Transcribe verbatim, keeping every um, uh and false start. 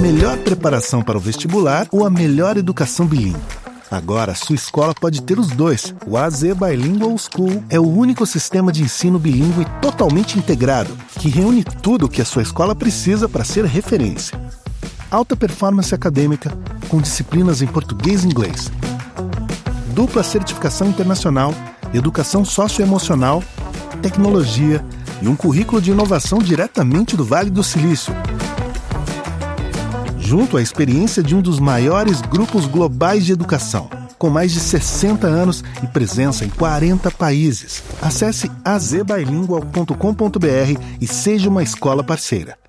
melhor preparação para o vestibular ou a melhor educação bilíngue. Agora, sua escola pode ter os dois. O A Z Bilingual School é o único sistema de ensino bilíngue totalmente integrado, que reúne tudo o que a sua escola precisa para ser referência. Alta performance acadêmica, com disciplinas em português e inglês. Dupla certificação internacional, educação socioemocional, tecnologia e um currículo de inovação diretamente do Vale do Silício. Junto à experiência de um dos maiores grupos globais de educação, com mais de sessenta anos e presença em quarenta países. Acesse a z bilingual ponto com ponto b r e seja uma escola parceira.